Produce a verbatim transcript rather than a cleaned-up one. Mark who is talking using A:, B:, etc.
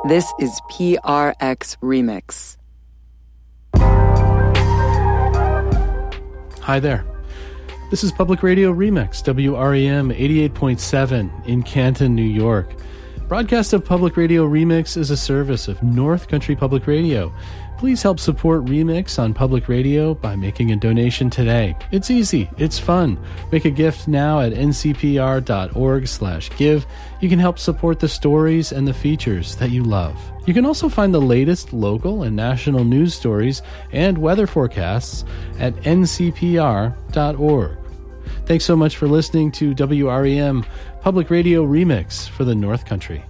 A: This is P R X Remix.
B: Hi there. This is Public Radio Remix, W R E M eighty-eight point seven in Canton, New York. Broadcast of Public Radio Remix is a service of North Country Public Radio. Please help support Remix on Public Radio by making a donation today. It's easy. It's fun. Make a gift now at ncpr.org slash give. You can help support the stories and the features that you love. You can also find the latest local and national news stories and weather forecasts at n c p r dot org. Thanks so much for listening to W R E M Public Radio Remix for the North Country.